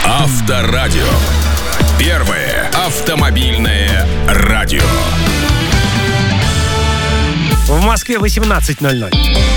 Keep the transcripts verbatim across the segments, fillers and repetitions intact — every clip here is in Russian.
Авторадио. Первое автомобильное радио. В Москве восемнадцать ноль ноль.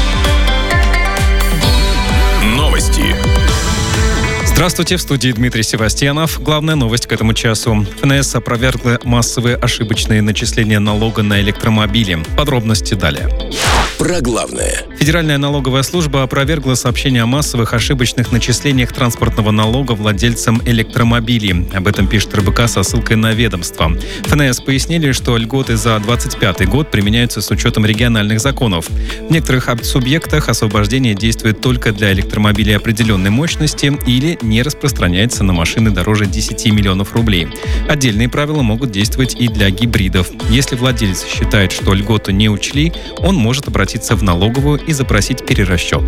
Новости. Здравствуйте, в студии Дмитрий Севастьянов. Главная новость к этому часу. ФНС опровергла массовые ошибочные начисления налога на электромобили. Подробности далее. Про главное. Федеральная налоговая служба опровергла сообщение о массовых ошибочных начислениях транспортного налога владельцам электромобилей. Об этом пишет РБК со ссылкой на ведомство. ФНС пояснили, что льготы за двадцать пятый год применяются с учетом региональных законов. В некоторых субъектах освобождение действует только для электромобилей определенной мощности или не распространяется на машины дороже десяти миллионов рублей. Отдельные правила могут действовать и для гибридов. Если владелец считает, что льготу не учли, он может обратиться в налоговую и запросить перерасчет.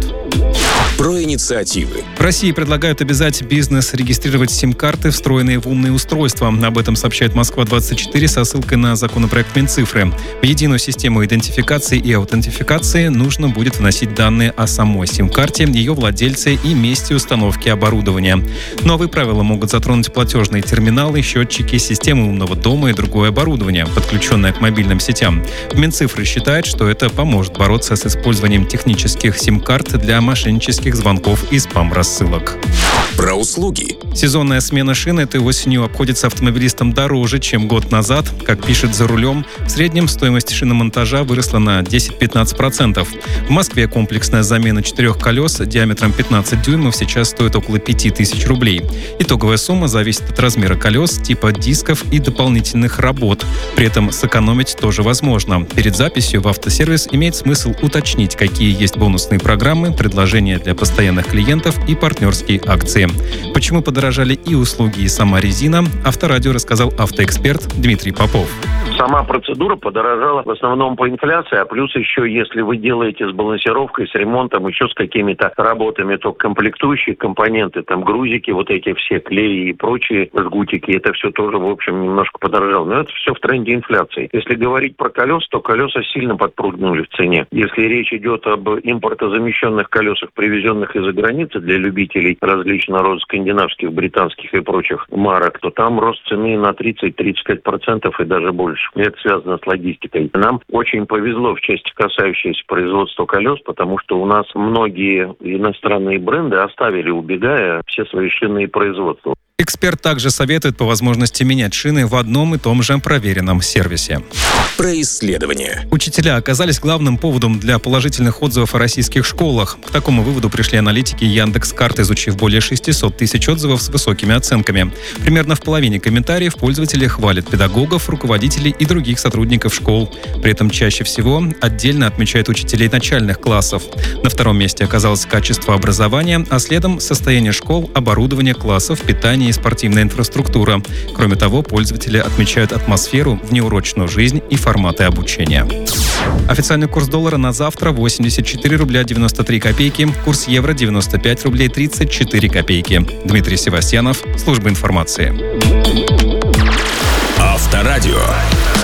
Про инициативы. В России предлагают обязать бизнес регистрировать сим-карты, встроенные в умные устройства. Об этом сообщает Москва двадцать четыре со ссылкой на законопроект Минцифры. В единую систему идентификации и аутентификации нужно будет вносить данные о самой сим-карте, ее владельце и месте установки оборудования. Новые правила могут затронуть платежные терминалы, счетчики, системы умного дома и другое оборудование, подключенное к мобильным сетям. Минцифры считает, что это поможет бороться с использованием технических сим-карт для мошеннических звонков и спам-рассылок. Про услуги. Сезонная смена шин этой осенью обходится автомобилистам дороже, чем год назад. Как пишет «За рулем», в среднем стоимость шиномонтажа выросла на десять-пятнадцать процентов. В Москве комплексная замена четырех колес диаметром пятнадцать дюймов сейчас стоит около пяти тысяч рублей. Итоговая сумма зависит от размера колес, типа дисков и дополнительных работ. При этом сэкономить тоже возможно. Перед записью в автосервис имеет смысл уточнить, какие есть бонусные программы, предложения для постоянных клиентов и партнерские акции. Почему подорожали и услуги, и сама резина, Авторадио рассказал автоэксперт Дмитрий Попов. Сама процедура подорожала в основном по инфляции, а плюс еще, если вы делаете с балансировкой, с ремонтом, еще с какими-то работами, то комплектующие компоненты, там грузики, вот эти все клеи и прочие жгутики, это все тоже, в общем, немножко подорожало. Но это все в тренде инфляции. Если говорить про колеса, то колеса сильно подпрыгнули в цене. Если речь идет об импортозамещенных колесах, привезенных из-за границы для любителей различного рода скандинавских, британских и прочих марок, то там рост цены на тридцать-тридцать пять процентов и даже больше. Это связано с логистикой. Нам очень повезло в части, касающейся производства колес, потому что у нас многие иностранные бренды оставили, убегая, все свои шинные производства. Эксперт также советует по возможности менять шины в одном и том же проверенном сервисе. Про исследования. Учителя оказались главным поводом для положительных отзывов о российских школах. К такому выводу пришли аналитики Яндекс.Карт, изучив более шестьсот тысяч отзывов с высокими оценками. Примерно в половине комментариев пользователи хвалят педагогов, руководителей и других сотрудников школ. При этом чаще всего отдельно отмечают учителей начальных классов. На втором месте оказалось качество образования, а следом состояние школ, оборудование классов, питание и спортивная инфраструктура. Кроме того, пользователи отмечают атмосферу, внеурочную жизнь и форматы обучения. Официальный курс доллара на завтра восемьдесят четыре рубля девяносто три копейки, курс евро девяносто пять рублей тридцать четыре копейки. Дмитрий Севастьянов, служба информации. Авторадио.